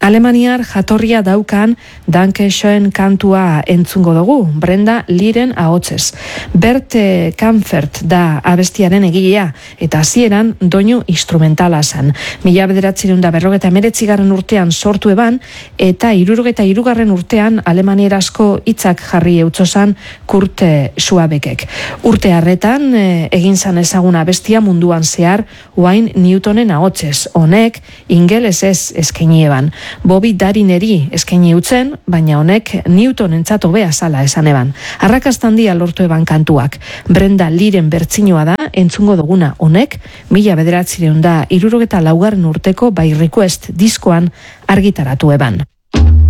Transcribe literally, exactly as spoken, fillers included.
Alemaniar jatorria daukan Danke schön kantua entzungo dugu, Brenda Liren ahotsez. Bert Kampfert da abestiaren egilea, eta hasieran doinu instrumentala zen. Mila bederatziehun da berrogeta hemeretzigarren urtean sortu eban, eta hirurogeta hirugarren urtean alemanierazko hitzak jarri eutzozan Kurt Schwabekek. Urte harretan egin zan ezaguna abestia munduan zehar Wayne Newtonen ahotsez. Honek ingelesez eskaini eban. Bobby Darineri eskaini utzen, baina honek Newtonentzat hobea zala esan eban. Arrakasta handia lortu eban kantuak. Brenda Liren bertsinoa da entzungo duguna. Honek mila bederatziehun da hirurogeta laugarren urteko By Request diskoan argitaratu eban.